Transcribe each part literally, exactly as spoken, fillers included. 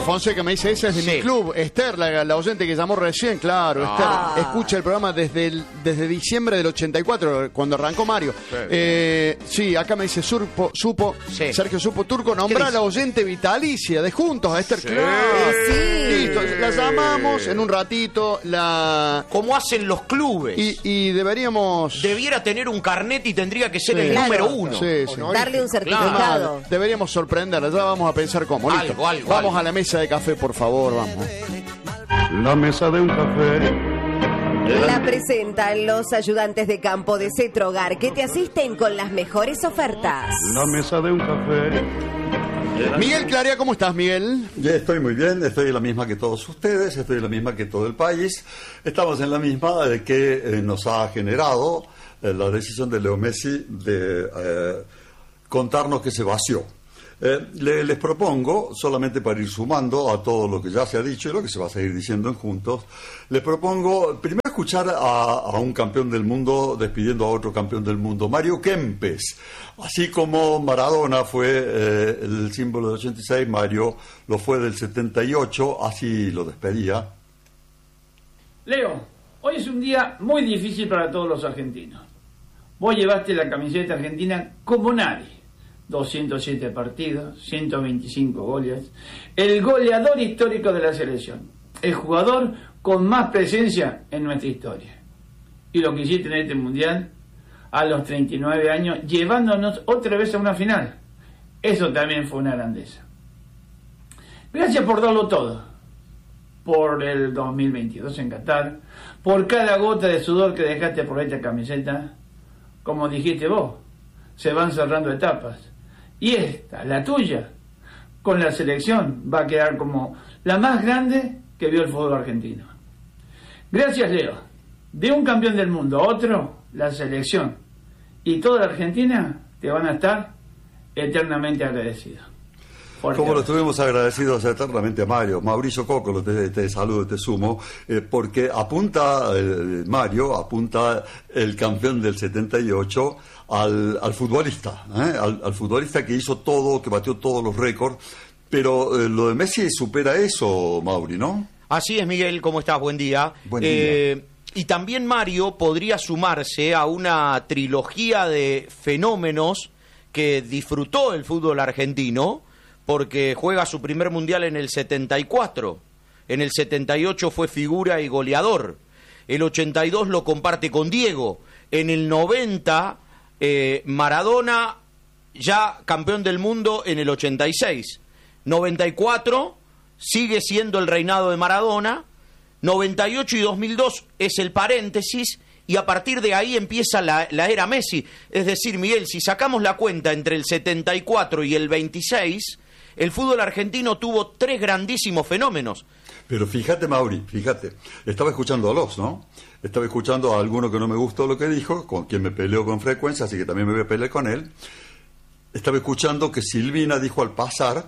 Fonseca me dice, esa es de sí. mi club. Esther, la, la oyente que llamó recién, claro. Ah. Esther, escucha el programa desde el, desde diciembre del ochenta y cuatro, cuando arrancó Mario. Sí, eh, sí acá me dice, Surpo, supo, sí. Sergio Supo Turco, nombra a la oyente vitalicia de Juntos, a Esther. Sí. Claro. Sí. Listo, la llamamos en un ratito. La... Como hacen los clubes. Y, y deberíamos... Debiera tener un carnet y tendría que ser sí. el claro. número uno. Sí, sí. Darle un certificado. Claro. Deberíamos sorprenderla, ya vamos a pensar cómo. Listo. Algo, algo, vamos algo. a la mesa de café, por favor, vamos. La mesa de un café. La presentan los ayudantes de campo de Cetrogar, que te asisten con las mejores ofertas. La mesa de un café. Miguel Clarea, ¿cómo estás, Miguel? Ya estoy muy bien, estoy en la misma que todos ustedes, estoy en la misma que todo el país. Estamos en la misma de que eh, nos ha generado eh, la decisión de Leo Messi de eh, contarnos que se vació. Eh, le, les propongo, solamente para ir sumando a todo lo que ya se ha dicho y lo que se va a seguir diciendo en Juntos, les propongo primero escuchar a, a un campeón del mundo despidiendo a otro campeón del mundo, Mario Kempes. Así como Maradona fue eh, el símbolo del ochenta y seis, Mario lo fue del setenta y ocho, así lo despedía. Leo, hoy es un día muy difícil para todos los argentinos. Vos llevaste la camiseta argentina como nadie. doscientos siete partidos, ciento veinticinco goles, el goleador histórico de la selección, el jugador con más presencia en nuestra historia. Y lo que hiciste en este mundial, a los treinta y nueve años, llevándonos otra vez a una final. Eso también fue una grandeza. Gracias por darlo todo, por el dos mil veintidós en Qatar, por cada gota de sudor que dejaste por esta camiseta. Como dijiste vos, se van cerrando etapas. Y esta, la tuya, con la selección, va a quedar como la más grande que vio el fútbol argentino. Gracias, Leo. De un campeón del mundo a otro, la selección y toda la Argentina te van a estar eternamente agradecidos. Fuerte Como lo abrazo. estuvimos agradecidos eternamente a Mario. Mauricio Cocolo, te, te saludo, te sumo, eh, porque apunta, eh, Mario, apunta el campeón del setenta y ocho al, al futbolista, ¿eh? al, al futbolista que hizo todo, que batió todos los récords, pero eh, lo de Messi supera eso, Mauri, ¿no? Así es, Miguel, ¿cómo estás? Buen día. Buen día. Eh, y también Mario podría sumarse a una trilogía de fenómenos que disfrutó el fútbol argentino, porque juega su primer mundial en el setenta y cuatro, en el setenta y ocho fue figura y goleador, el ochenta y dos lo comparte con Diego, en el noventa eh, Maradona ya campeón del mundo en el ochenta y seis, noventa y cuatro sigue siendo el reinado de Maradona, noventa y ocho y dos mil dos es el paréntesis, y a partir de ahí empieza la, la era Messi. Es decir, Miguel, si sacamos la cuenta entre el setenta y cuatro y el veintiséis, el fútbol argentino tuvo tres grandísimos fenómenos. Pero fíjate, Mauri, fíjate, estaba escuchando a los, ¿no? Estaba escuchando a alguno que no me gustó lo que dijo, con quien me peleo con frecuencia, así que también me voy a pelear con él. Estaba escuchando que Silvina dijo al pasar,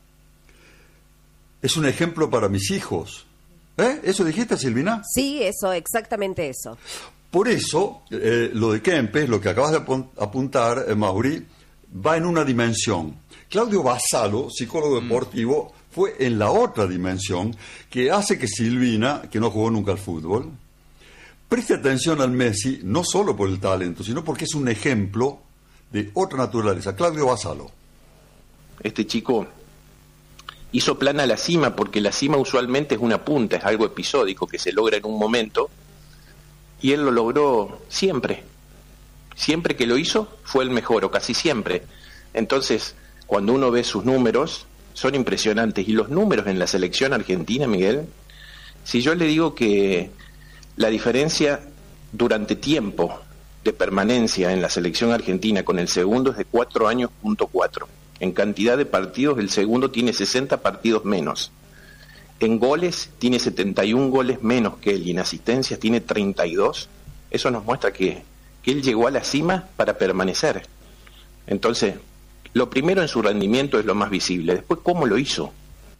es un ejemplo para mis hijos. ¿Eh? ¿Eso dijiste, Silvina? Sí, eso, exactamente eso. Por eso, eh, lo de Kempes, lo que acabas de apuntar, eh, Mauri, va en una dimensión. Claudio Basalo, psicólogo deportivo, mm. fue en la otra dimensión que hace que Silvina, que no jugó nunca al fútbol, preste atención al Messi, no solo por el talento, sino porque es un ejemplo de otra naturaleza. Claudio Basalo. Este chico hizo plan a la cima, porque la cima usualmente es una punta, es algo episódico que se logra en un momento, y él lo logró siempre. Siempre que lo hizo fue el mejor, o casi siempre. Entonces, cuando uno ve sus números, son impresionantes. Y los números en la selección argentina, Miguel, si yo le digo que la diferencia durante tiempo de permanencia en la selección argentina con el segundo es de cuatro años punto cuatro. En cantidad de partidos, el segundo tiene sesenta partidos menos. En goles, tiene setenta y un goles menos que él, y en asistencias tiene treinta y dos. Eso nos muestra que, que él llegó a la cima para permanecer. Entonces, lo primero en su rendimiento es lo más visible. Después, ¿cómo lo hizo?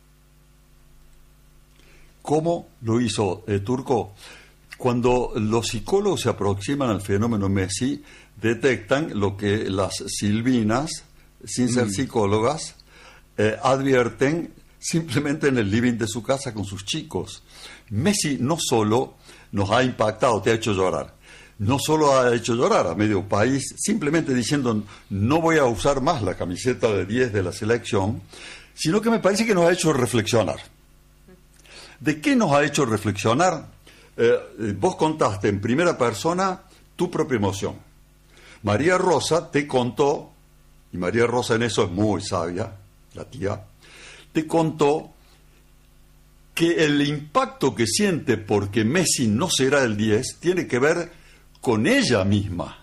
¿Cómo lo hizo, eh, Turco? Cuando los psicólogos se aproximan al fenómeno Messi, detectan lo que las Silvinas, sin ser psicólogas, eh, advierten simplemente en el living de su casa con sus chicos. Messi no solo nos ha impactado, te ha hecho llorar, no solo ha hecho llorar a medio país, simplemente diciendo no voy a usar más la camiseta de diez de la selección, sino que me parece que nos ha hecho reflexionar. ¿De qué nos ha hecho reflexionar? Eh, vos contaste en primera persona tu propia emoción. María Rosa te contó, y María Rosa en eso es muy sabia, la tía, te contó que el impacto que siente porque Messi no será el diez tiene que ver con ella misma.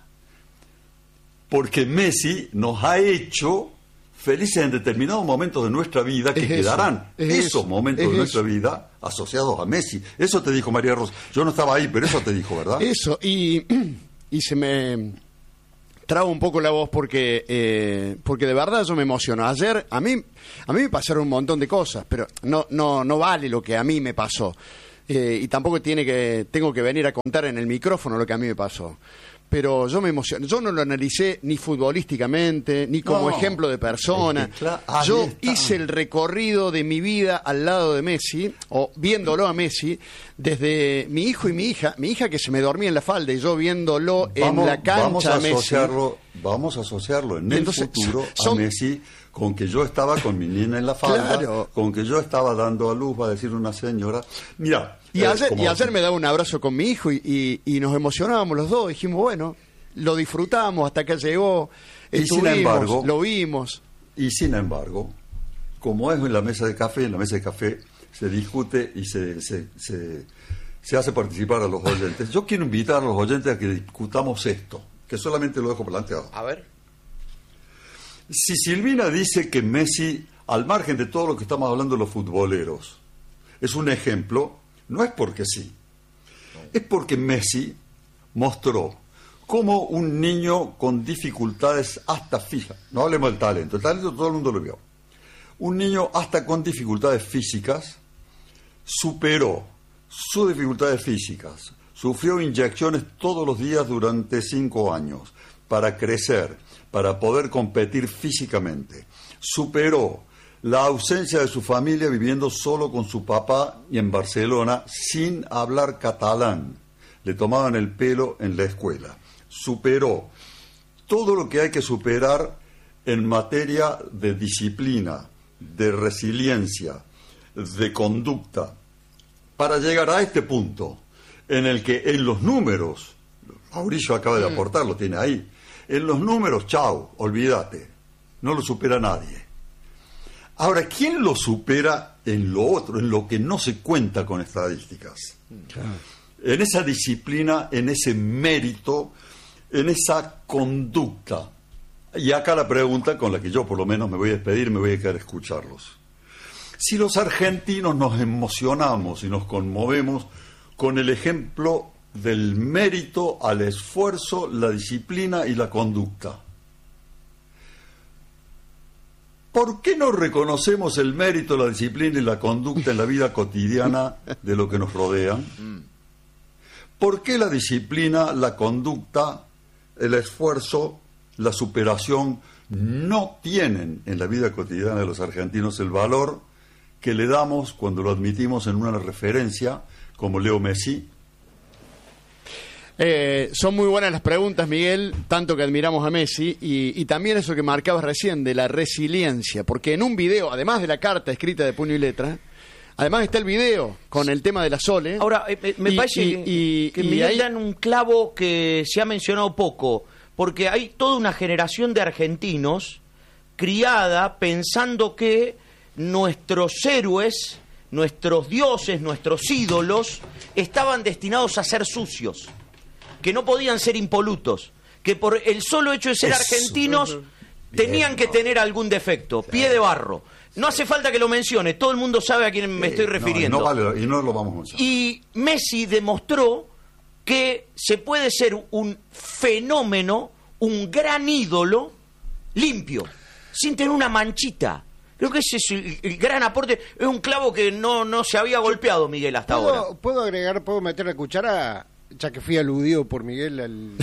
Porque Messi nos ha hecho felices en determinados momentos de nuestra vida que es quedarán eso, es esos eso, momentos es de nuestra eso. vida asociados a Messi. Eso te dijo María Rosa. Yo no estaba ahí, pero eso te dijo, ¿verdad? Eso, y, y se me traba un poco la voz porque eh, porque de verdad yo me emociono. Ayer a mí a mí me pasaron un montón de cosas, pero no no no vale lo que a mí me pasó. Eh, y tampoco tiene que tengo que venir a contar en el micrófono lo que a mí me pasó. Pero yo me emocioné. Yo no lo analicé ni futbolísticamente, ni como No, ejemplo de persona. es que, claro, ahí yo está. hice el recorrido de mi vida al lado de Messi, o viéndolo a Messi, desde mi hijo y mi hija, mi hija que se me dormía en la falda y yo viéndolo Vamos, en la cancha vamos a a Messi. asociarlo, vamos a asociarlo en Y el entonces, futuro son- a Messi con que yo estaba con mi niña en la falda, Claro. con que yo estaba dando a luz, va a decir una señora. Mira, Y eh, ayer, como- y ayer me daba un abrazo con mi hijo y, y- y nos emocionábamos los dos. Dijimos, bueno, lo disfrutamos hasta que llegó, Y sin estuvimos, embargo- lo vimos. Y sin embargo, como es en la mesa de café, en la mesa de café se discute y se, se, se, se hace participar a los oyentes. Yo quiero invitar a los oyentes a que discutamos esto, que solamente lo dejo planteado. A ver. Si Silvina dice que Messi, al margen de todo lo que estamos hablando de los futboleros, es un ejemplo, no es porque sí. Es porque Messi mostró cómo un niño con dificultades hasta fijas, no hablemos del talento, el talento todo el mundo lo vio, un niño hasta con dificultades físicas superó sus dificultades físicas, sufrió inyecciones todos los días durante cinco años para crecer, para poder competir físicamente, superó la ausencia de su familia viviendo solo con su papá y en Barcelona sin hablar catalán, le tomaban el pelo en la escuela, superó todo lo que hay que superar en materia de disciplina, de resiliencia, de conducta, para llegar a este punto en el que en los números, Mauricio acaba de aportarlo, tiene ahí, en los números, chao, olvídate, no lo supera nadie. Ahora, ¿quién lo supera en lo otro, en lo que no se cuenta con estadísticas? En esa disciplina, en ese mérito, en esa conducta. Y acá la pregunta con la que yo por lo menos me voy a despedir, me voy a quedar a escucharlos. Si los argentinos nos emocionamos y nos conmovemos con el ejemplo del mérito al esfuerzo, la disciplina y la conducta, ¿por qué no reconocemos el mérito, la disciplina y la conducta en la vida cotidiana de lo que nos rodea? ¿Por qué la disciplina, la conducta, el esfuerzo, la superación no tienen en la vida cotidiana de los argentinos el valor que le damos cuando lo admitimos en una referencia como Leo Messi? Eh, son muy buenas las preguntas, Miguel, tanto que admiramos a Messi, y, y también eso que marcabas recién de la resiliencia, porque en un video, además de la carta escrita de puño y letra, además está el video con el tema de la Sole. Ahora, eh, me Y- parece y- y- que y Miguel ahí- dan un clavo que se ha mencionado poco, porque hay toda una generación de argentinos criada pensando que nuestros héroes, nuestros dioses, nuestros ídolos, estaban destinados a ser sucios, que no podían ser impolutos, que por el solo hecho de ser Eso. argentinos tenían que tener algún defecto, pie de barro. No hace falta que lo mencione, todo el mundo sabe a quién me estoy Eh, no, refiriendo. No, vale, y no lo vamos a mencionar. Y Messi demostró que se puede ser un fenómeno, un gran ídolo, limpio, sin tener una manchita. Creo que ese es el, el gran aporte. Es un clavo que no, no se había golpeado Miguel hasta ahora. ¿Puedo, ¿Puedo agregar, puedo meter la cuchara, ya que fui aludido por Miguel al,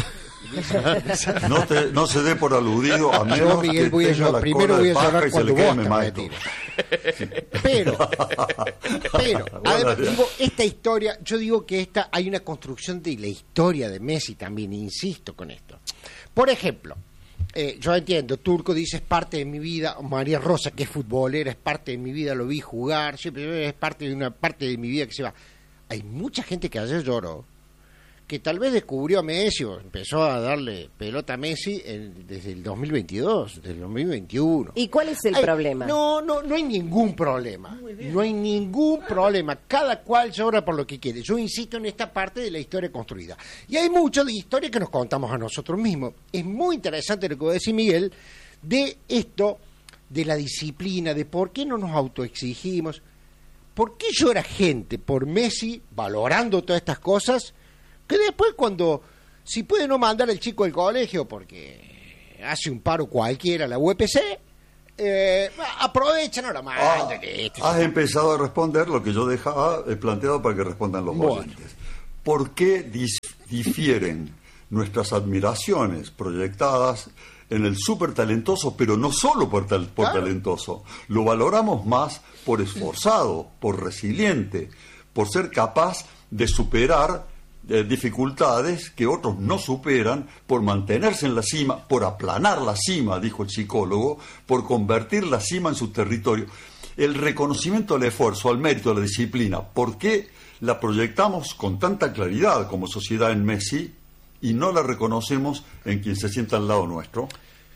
No, te, no se dé por aludido a menos Yo, Miguel, que voy a tenga llorar, la primero cola voy de a paja llorar y se cuando le vos queme te maestro. retires. Pero, pero, además, digo, esta historia, yo digo que esta hay una construcción de la historia de Messi también, insisto con esto. Por ejemplo, eh, yo entiendo, Turco dice es parte de mi vida, María Rosa, que es futbolera, es parte de mi vida, lo vi jugar, siempre es parte de una parte de mi vida que se va. Hay mucha gente que ayer lloró, que tal vez descubrió a Messi o empezó a darle pelota a Messi en, desde el dos mil veintidós, desde el dos mil veintiuno. ¿Y cuál es el Ay, problema? No, no, no hay ningún problema. No hay ningún problema. Cada cual llora por lo que quiere. Yo insisto en esta parte de la historia construida. Y hay mucho de historia que nos contamos a nosotros mismos. Es muy interesante lo que va a decir Miguel de esto, de la disciplina, de por qué no nos autoexigimos. ¿Por qué llora gente por Messi, valorando todas estas cosas, que después cuando, si puede no mandar al chico al colegio porque hace un paro cualquiera, la U E P C, eh, aprovecha, no la manda? Ah, has empezado a responder lo que yo dejaba eh, planteado para que respondan los Bueno. oyentes. ¿Por qué dis- difieren nuestras admiraciones proyectadas en el súper talentoso, pero no solo por, tal, por Claro. talentoso? Lo valoramos más por esforzado, por resiliente, por ser capaz de superar eh, dificultades que otros no superan, por mantenerse en la cima, por aplanar la cima, dijo el psicólogo, por convertir la cima en su territorio. El reconocimiento al esfuerzo, al mérito, a la disciplina, ¿por qué la proyectamos con tanta claridad como sociedad en Messi y no la reconocemos en quien se sienta al lado nuestro?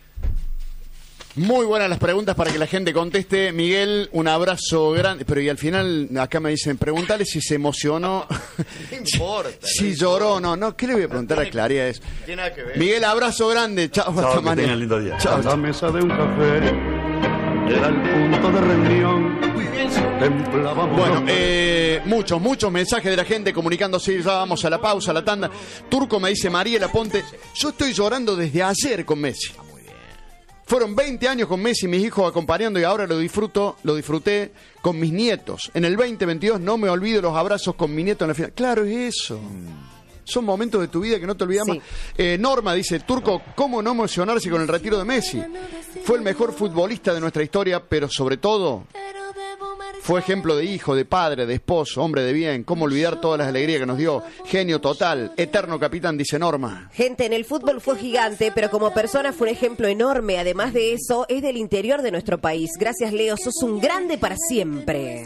Muy buenas las preguntas para que la gente conteste. Miguel, un abrazo grande. Pero y al final acá me dicen, pregúntale si se emocionó. No importa. Si no lloró o importa. no. No, ¿qué le voy a preguntar a Claria eso? No tiene nada que ver. Miguel, abrazo grande. Chao, Chao, hasta que mañana. tengan lindo día. Chao, La chao. mesa de un café era el punto de reunión. Templábamos Bueno, los- eh, muchos, muchos mensajes de la gente comunicándose. Ya vamos a la pausa, a la tanda. Turco me dice, Mariela Ponte, yo estoy llorando desde ayer con Messi. Fueron veinte años con Messi, mis hijos acompañando, y ahora lo disfruto, lo disfruté con mis nietos. En el veinte veintidós no me olvido los abrazos con mi nieto en la final. Claro, es eso. Son momentos de tu vida que no te olvidamos. Sí. Eh, Norma dice, Turco, ¿cómo no emocionarse con el retiro de Messi? Fue el mejor futbolista de nuestra historia, pero sobre todo fue ejemplo de hijo, de padre, de esposo, hombre de bien. ¿Cómo olvidar todas las alegrías que nos dio? Genio total, eterno capitán, dice Norma. Gente, en el fútbol fue gigante, pero como persona fue un ejemplo enorme. Además de eso, es del interior de nuestro país. Gracias, Leo, sos un grande para siempre.